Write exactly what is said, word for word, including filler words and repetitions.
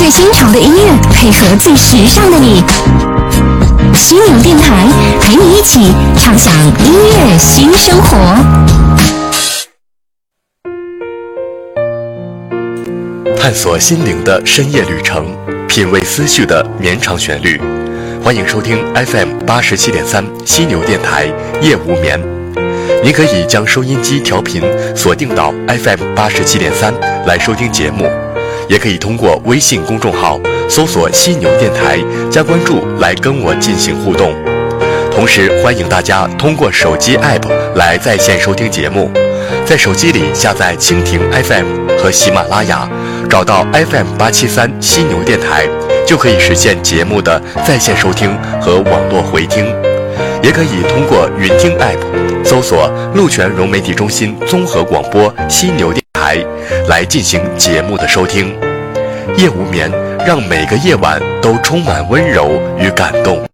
最新潮的音乐，配合最时尚的你。犀牛电台陪你一起畅享音乐新生活。 探索心灵的深夜旅程，品味思绪的绵长旋律。欢迎收听 F M 八十七点三犀牛电台夜无眠。您可以将收音机调频锁定到 F M 八十七点三来收听节目，也可以通过微信公众号搜索犀牛电台加关注来跟我进行互动。同时欢迎大家通过手机 App 来在线收听节目，在手机里下载蜻蜓 F M 和喜马拉雅，找到 F M 八七三犀牛电台，就可以实现节目的在线收听和网络回听。也可以通过云听 App 搜索鹿泉融媒体中心综合广播犀牛电台来进行节目的收听。夜无眠，让每个夜晚都充满温柔与感动。